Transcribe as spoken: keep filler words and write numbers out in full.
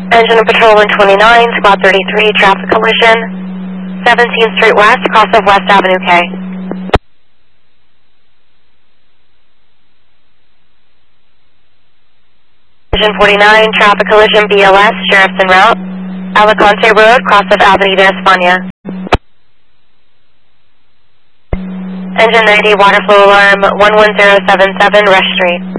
Engine and Patrol one twenty-nine, Squad thirty-three, traffic collision, seventeenth Street West, cross of West Avenue K. Engine forty-nine, traffic collision B L S, Sheriff's en route, Alicante Road, cross of Avenida España. Engine ninety, water flow alarm one one zero seven seven, Rush Street.